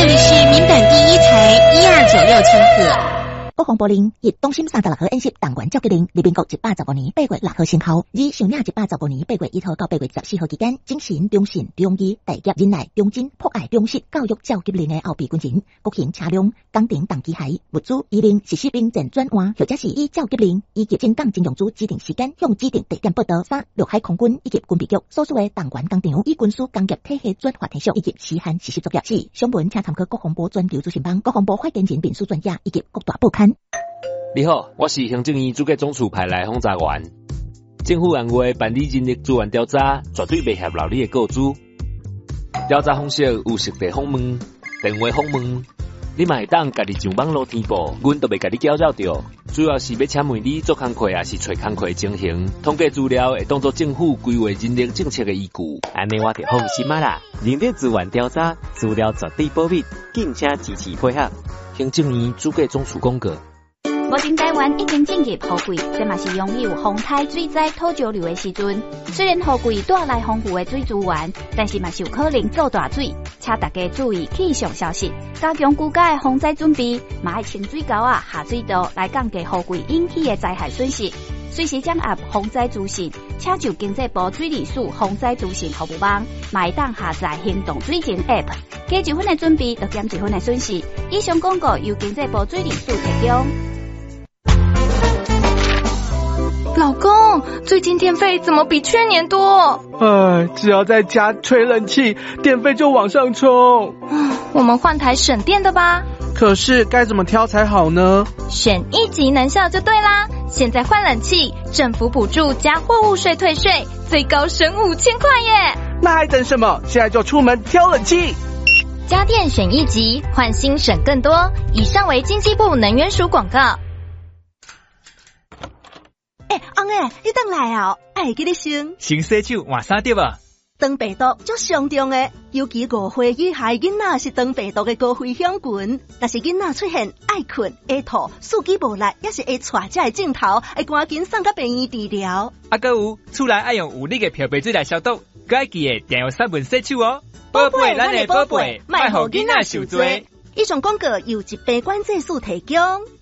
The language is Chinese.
这里是民本第一台1296千赫。 国防部令以东升36号演习动员召集令，立民国115年8月6號生效，以上領115年8月1號到8月14號期間，精神、忠信、忠義、大業、忍耐、忠貞、博愛、忠實教育召集令的後備軍情，國營車輛、工程動機械、物資、移令實施兵陣轉換，或者是以召集令以及正當徵用資指定時間，向指定地點報到。3、陸海空軍以及軍備局所屬的動員工場，以軍事工業體系轉化天數以及時限實施作業。4、上文請參考國防部全球資訊網、國防部發言人民事專家以及各大報刊。 你好，我是行政院主計總處派來訪查員。政府按話辦理人力資源調查，絕對袂洩漏你的個資。調查方式有實地訪問、電話訪問，你嘛會當家己上網絡填報，阮都袂甲你攪擾到。主要是要請問你做工課也是找工課情形，統計資料會當作政府規劃人力政策的依據。 安尼我就放心啦。人力資源調查資料絕對保密，敬請支持配合。 行政院主計總處公告。 目前台灣已經進入雨季，這嘛是擁有風颱、水災、土石流的時陣。雖然雨季帶來豐富的水資源，但是嘛是有可能造大水，請大家注意氣象消息，加強居家的防災準備，嘛愛清水溝啊、下水道來降低雨季引起的災害損失。隨時掌握防災資訊，請就經濟部水利署防災資訊服務網，嘛會當下載行動水情 App， 加一分的準備，就減一分的損失。以上廣告由經濟部水利署提供。 老公，最近電費怎麼比去年多？ 只要在家吹冷氣，電費就往上衝。 我們換台省電的吧。 可是該怎麼挑才好呢？ 選一級能效就對啦。現在換冷氣，政府補助加貨物稅退稅，最高省5000塊耶！ 那還等什麼？現在就出門挑冷氣。 家電選一級，換新省更多。以上為經濟部能源署廣告。 翁誒，你等來哦，愛記你先。 先洗手換衫對吧？ 腸病毒足上重誒，尤其5歲以下囡仔是腸病毒的高危險群。若是囡仔出現愛困、會吐、四肢無力，也是會帶這個症頭，會趕緊送到病院治療。 還有厝內愛用有力的漂白水來消毒，還要記得定用sabun洗手哦。寶貝，咱的寶貝，莫讓囡仔受罪。 以上廣告由疾病管制署提供。